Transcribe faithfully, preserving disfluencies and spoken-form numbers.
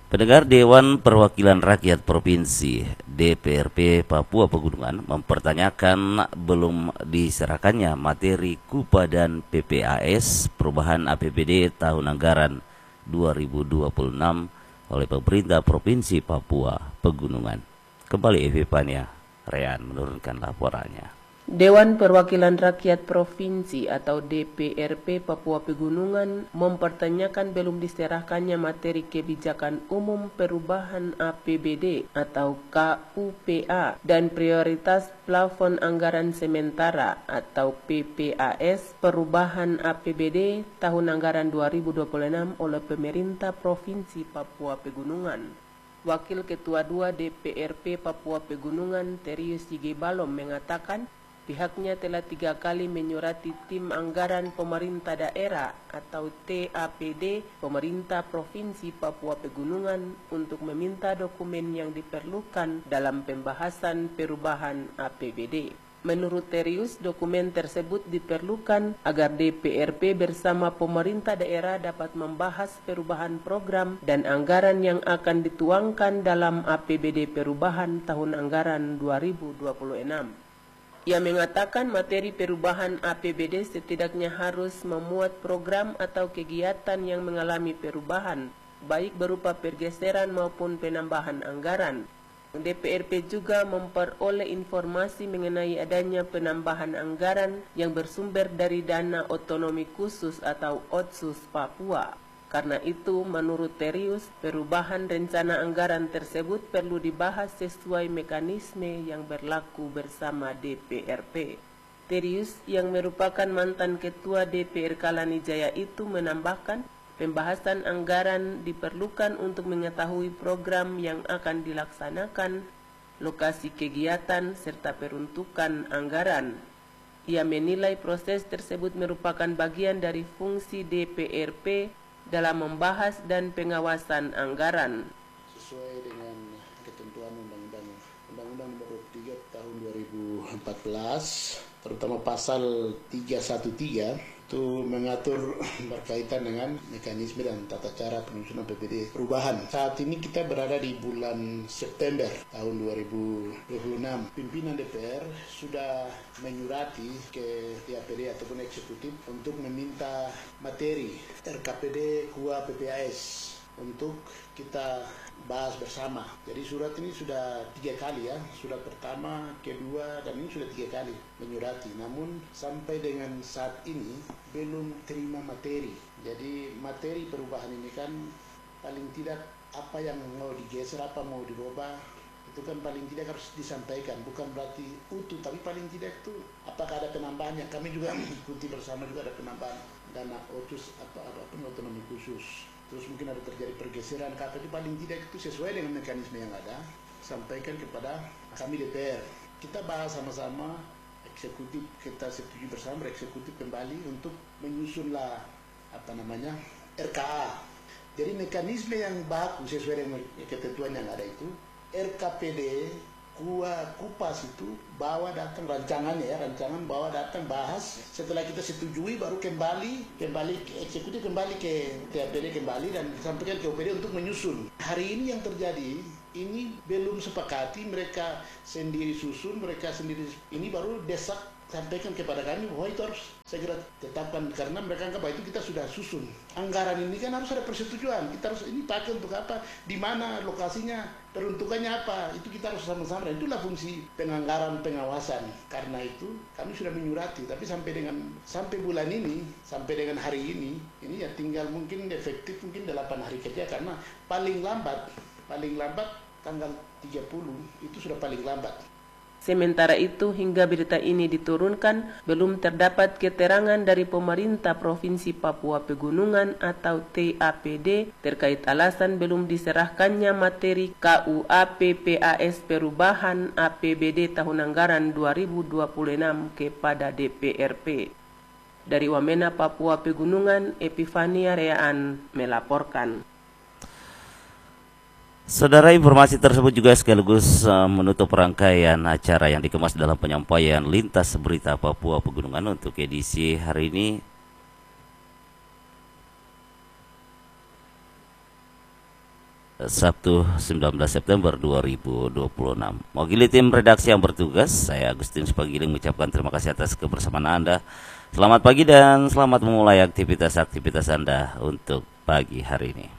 Pendengar, Dewan Perwakilan Rakyat Provinsi D P R P Papua Pegunungan mempertanyakan belum diserahkannya materi KUPA dan P P A S perubahan A P B D tahun anggaran dua ribu dua puluh enam oleh pemerintah Provinsi Papua Pegunungan. Kembali Evipania Rean menurunkan laporannya. Dewan Perwakilan Rakyat Provinsi atau D P R P Papua Pegunungan mempertanyakan belum diserahkannya materi kebijakan umum perubahan A P B D atau K U P A dan prioritas plafon anggaran sementara atau P P A S perubahan A P B D tahun anggaran dua ribu dua puluh enam oleh pemerintah Provinsi Papua Pegunungan. Wakil Ketua dua D P R P Papua Pegunungan Terius Yigebalom mengatakan pihaknya telah tiga kali menyurati tim anggaran pemerintah daerah atau T A P D pemerintah Provinsi Papua Pegunungan untuk meminta dokumen yang diperlukan dalam pembahasan perubahan A P B D. Menurut Terius, dokumen tersebut diperlukan agar D P R P bersama pemerintah daerah dapat membahas perubahan program dan anggaran yang akan dituangkan dalam A P B D perubahan tahun anggaran dua ribu dua puluh enam. Ia mengatakan materi perubahan A P B D setidaknya harus memuat program atau kegiatan yang mengalami perubahan, baik berupa pergeseran maupun penambahan anggaran. D P R P juga memperoleh informasi mengenai adanya penambahan anggaran yang bersumber dari dana otonomi khusus atau Otsus Papua. Karena itu, menurut Terius, perubahan rencana anggaran tersebut perlu dibahas sesuai mekanisme yang berlaku bersama D P R P. Terius, yang merupakan mantan ketua D P R Kalanijaya itu menambahkan, pembahasan anggaran diperlukan untuk mengetahui program yang akan dilaksanakan, lokasi kegiatan, serta peruntukan anggaran. Ia menilai proses tersebut merupakan bagian dari fungsi D P R P dalam membahas dan pengawasan anggaran. Sesuai dengan ketentuan Undang-Undang Undang-Undang Nomor tiga Tahun dua ribu empat belas, terutama pasal tiga satu tiga itu mengatur berkaitan dengan mekanisme dan tata cara penyusunan A P B D perubahan. Saat ini kita berada di bulan September tahun dua ribu dua puluh enam. Pimpinan D P R sudah menyurati ke T A P D ataupun eksekutif untuk meminta materi R K P D K U A P P A S untuk kita bahas bersama. Jadi surat ini sudah tiga kali ya, surat pertama, kedua, dan ini sudah tiga kali menyurati. Namun sampai dengan saat ini belum terima materi. Jadi materi perubahan ini kan paling tidak apa yang mau digeser, apa mau dirubah, itu kan paling tidak harus disampaikan. Bukan berarti utuh, tapi paling tidak itu apakah ada penambahannya. Kami juga ikuti bersama juga ada penambahan dana otsus apa apa otonomi khusus. Terus mungkin ada terjadi pergeseran, kata itu paling tidak itu sesuai dengan mekanisme yang ada, sampaikan kepada kami D P R. Kita bahas sama-sama, eksekutif kita setuju bersama, eksekutif kembali untuk menyusunlah apa namanya R K A. Jadi mekanisme yang baku sesuai dengan ketentuan yang ada itu, R K P D Kua Kupas itu bawa datang rancangannya ya, rancangan bawa datang bahas, setelah kita setujui baru kembali kembali ke eksekutif, kembali ke T A P D kembali dan disampaikan ke O P D untuk menyusun. Hari ini yang terjadi ini belum sepakati, mereka sendiri susun, mereka sendiri ini baru desak sampaikan kepada kami bahwa itu harus segera tetapkan karena mereka anggap bahwa itu kita sudah susun. Anggaran ini kan harus ada persetujuan. Kita harus ini pakai untuk apa? Di mana lokasinya? Peruntukannya apa? Itu kita harus sama-sama. Itulah fungsi penganggaran pengawasan. Karena itu kami sudah menyurati. Tapi sampai dengan sampai bulan ini, sampai dengan hari ini, ini ya tinggal mungkin efektif mungkin delapan hari kerja karena paling lambat, paling lambat tanggal tiga puluh itu sudah paling lambat. Sementara itu, hingga berita ini diturunkan, belum terdapat keterangan dari pemerintah Provinsi Papua Pegunungan atau T A P D terkait alasan belum diserahkannya materi K U A P P A S perubahan A P B D tahun anggaran dua ribu dua puluh enam kepada D P R P. Dari Wamena, Papua Pegunungan, Epifania Reaan melaporkan. Saudara, informasi tersebut juga sekaligus uh, menutup rangkaian acara yang dikemas dalam penyampaian lintas berita Papua Pegunungan untuk edisi hari ini. Sabtu sembilan belas September dua ribu dua puluh enam. Mewakili tim redaksi yang bertugas, saya Agustinus Panggiling mengucapkan terima kasih atas kebersamaan Anda. Selamat pagi dan selamat memulai aktivitas-aktivitas Anda untuk pagi hari ini.